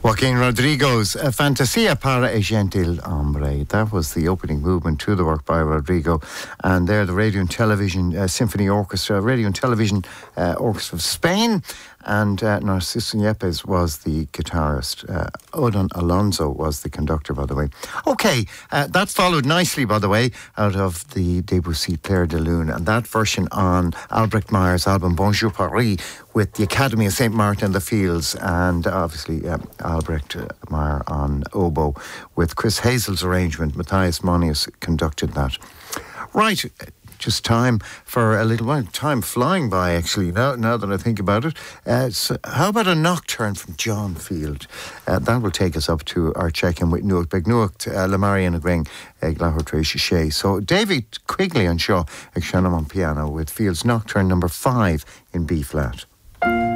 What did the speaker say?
Joaquin Rodrigo's Fantasia para el Gentil Hombre. That was the opening movement to the work by Rodrigo. And there, the Radio and Television Symphony Orchestra, Radio and Television Orchestra of Spain. And Narciso Yepes was the guitarist. Odon Alonso was the conductor, by the way. Okay, that followed nicely, by the way, out of the Debussy Clair de Lune. And that version on Albrecht Meyer's album Bonjour Paris with the Academy of St. Martin in the Fields. And obviously Albrecht Meyer on oboe with Chris Hazel's arrangement. Matthias Monius conducted that. Right. Just time for a little while. Time flying by, actually, now that I think about it. So how about a nocturne from John Field? That will take us up to our check-in with Nuacht Beg Nuacht, Lamari and Agring, Glahor Tracy Shea. So David Quigley on Shaw, Shannon on piano with Field's Nocturne number 5 in B-flat.